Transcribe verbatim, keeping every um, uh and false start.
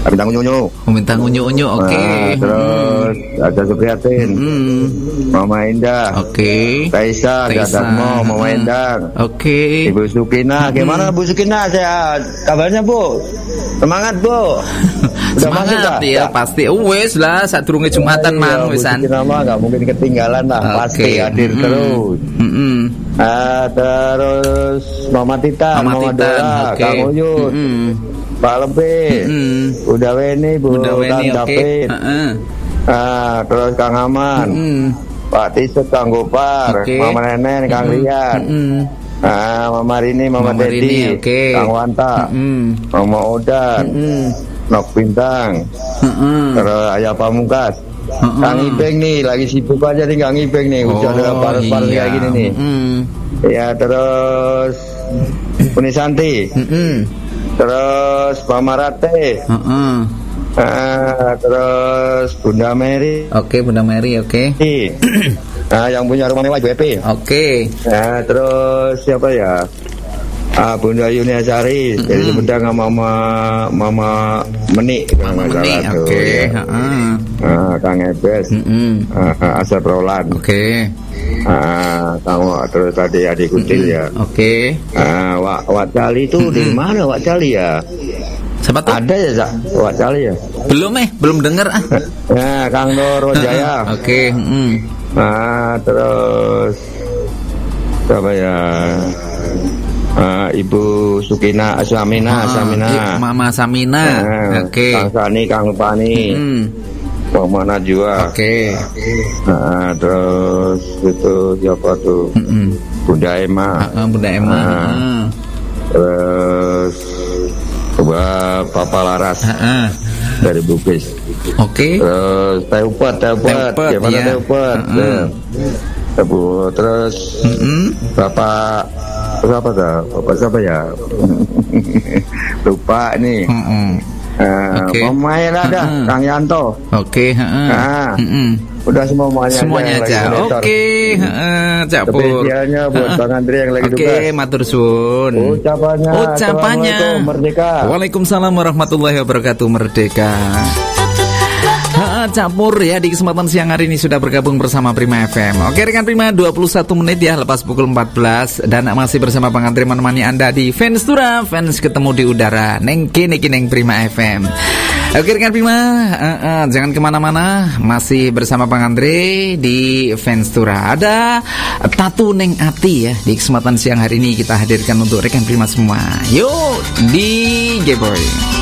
Bintang Unyu-unyu. Oh, Bintang Unyu-unyu, oke. Okay. Nah, terus hmm. ada Supriyatin, hmm. Mama Indah, oke. Okay. Taisa, Darmo, Mama hmm. Indah, oke. Okay. Ibu Sukina, gimana hmm. Bu Sukina? Sehat? Kabarnya Bu? Semangat Bu. Udah semangat masuk, ya, ya pasti. Oh, wes lah, saat turunnya Jumatan oh, iya, mang wesan. Bu Sukina mah nggak mungkin ketinggalan lah, okay. pasti hadir hmm. terus. Hmm. Uh, terus Mama Tita, Mama, Mama Tita, Dora, okay. Kang Uyut. Hmm. Pak Lempi, mm-hmm. Udah Weni, Bu Kang David, uh-uh. ah, terus Kang Aman, mm-hmm. Pak Tiset, Kang Gopar, okay. Mama Nenen, Kang mm-hmm. Rian, mm-hmm. ah, Mama Rini, Mama, Mama Dedi, okay. Kang Wanta, mm-hmm. Mama Odan, mm-hmm. Nok Bintang, mm-hmm. terus Ayah Pamungkas, mm-hmm. Kang Ibeng nih lagi sibuk aja nih Kang Ibeng nih, udah oh, ada panas-panas iya. kayak gini nih, mm-hmm. ya terus Unisanti. Mm-hmm. Terus Mama Rate, uh-uh. uh, terus Bunda Mary. Oke, okay, Bunda Mary, oke. Okay. Nah, yang punya rumah mewah B P. Oke. Okay. Nah, terus siapa ya? Ah, Bunda Yuni Asari, uh-uh. jadi Sumedang Mama Mama Meni, Mama Meni, oke. Okay. Ya. Uh-uh. Uh, Kang Ebes, uh-uh. uh, Asep Roland. Oke. Okay. Ah, kamu terus tadi adik kucil ya. Oke. Okay. Ah, Wak Wak Cali itu mm-hmm. di mana Wak Cali ya? Siapa tuh? Ada ya, Zak? Wak Cali ya? Belum eh, belum dengar ah. Ya, Kang Nur Jaya. Oke. Okay. Mm. Ah, terus siapa ya? Ah, Ibu Sukina Samina, ah, Samina. Mama Samina. Ah, oke. Okay. Kang Sani, Kang Lupani. Mm. Mama Najwa. Oke. Okay. Nah, terus itu siapa tuh? Mm-mm. Bunda Emma. Uh, Bunda Emma. Nah, uh. Terus Papa Laras uh-uh. dari Bugis. Oke. Okay. Terus Teupat, Teupat. Gimana ya. Teupat? Uh-uh. Nah, terus mm-mm. Bapak siapa dah? Bapak siapa ya? Lupa nih. Mm-mm. Uh, okay. Pemain ada, uh-uh. Kang Yanto. Oke, okay, uh-uh. Nah, uh-uh. udah semuanya semuanya aja. Oke, okay. uh, Cak Pur. Spesialnya buat uh-uh. Bang Andri yang lagi okay, tugas. Oke, matur suwun. Ucapannya. Ucapannya. Merdeka. Waalaikumsalam warahmatullahi wabarakatuh. Merdeka. Campur ya di kesempatan siang hari ini sudah bergabung bersama Prima F M. Oke rekan Prima, dua puluh satu menit ya lepas pukul empat belas dan masih bersama Bang Andri menemani Anda di Fenstura, fans ketemu di udara neng kene neng Prima F M. Oke rekan Prima, uh, uh, jangan kemana-mana, masih bersama Bang Andri di Fenstura. Ada Tatu Neng Ati ya di kesempatan siang hari ini kita hadirkan untuk rekan Prima semua. Yuk di G-Boy.